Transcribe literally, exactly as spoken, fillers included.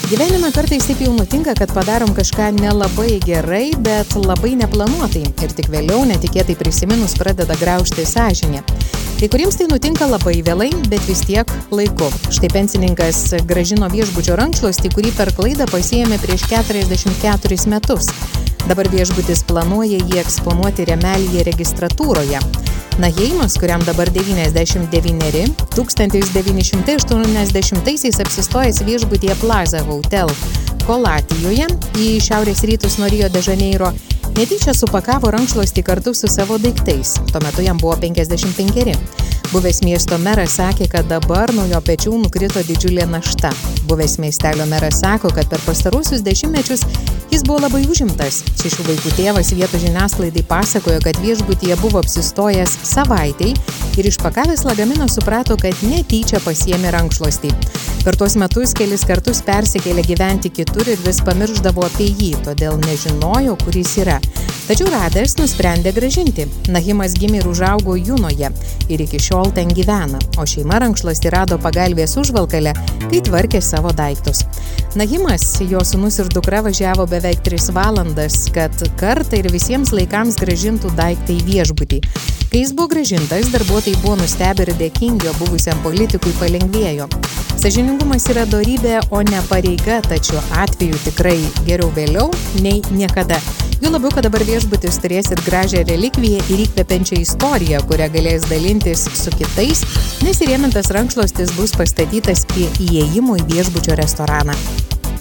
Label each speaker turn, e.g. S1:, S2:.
S1: Gyvenime kartais taip jau nutinka, kad padarom kažką nelabai gerai, bet labai neplanuotai ir tik vėliau netikėtai prisiminus pradeda graužti sąžinė. Kai kuriems tai nutinka labai vėlai, bet vis tiek laiku. Štai pensininkas grąžino viešbučio rankšluostį, kurį per klaidą pasiėmė prieš keturiasdešimt keturis metus. Dabar viešbutis planuoja jį eksponuoti Remelyje registratūroje. Naheimas, kuriam dabar devyniasdešimt devyneri, tūkstantis devyni šimtai aštuoniasdešimtaisiais apsistojęs viešbutyje Plaza Hotel Kolatijoje į šiaurės rytus nuo Rio de Žaneiro, netyčia supakavo rankšluostį kartu su savo daiktais. Tuo metu jam buvo penkiasdešimt penkeri. Buvęs miesto meras sakė, kad dabar nuo jo pečių nukrito didžiulė našta. Buvęs miestelio meras sako, kad per pastaruosius dešimtmečius jis buvo labai užimtas. Šešių vaikų tėvas vietos žiniasklaidai pasakojo, kad viešbutyje buvo apsistojęs savaitei ir išpakavęs lagaminą suprato, kad netyčia pasiėmė rankšluostį. Per tuos metus kelis kartus persikėlė gyventi kitur ir vis pamiršdavo apie jį, todėl nežinojo, kur jis yra. Tačiau radęs nusprendė grąžinti. Nahimas gimė ir užaugo Junoje ir iki šiol ten gyvena, o šeima rankšluostį rado pagalvės užvalkale, kai tvarkė savo daiktus. Nahimas, jo sūnus ir dukra važiavo beveik tris valandas, kad kartą ir visiems laikams grąžintų daiktą į viešbutį. Kai jis buvo grąžintas, darbuotojai buvo nustebę ir dėkingi, o buvusiam politikui palengvėjo. Sąžiningumas yra dorybė, o ne pareiga, tačiau atveju tikrai geriau vėliau nei niekada. Jų labiau, kad dabar viešbutis turės ir gražią relikviją ir įkvepiančią istoriją, kurią galės dalintis su kitais, nes įrėmintas rankšluostis bus pastatytas prie įėjimo į viešbučio restoraną.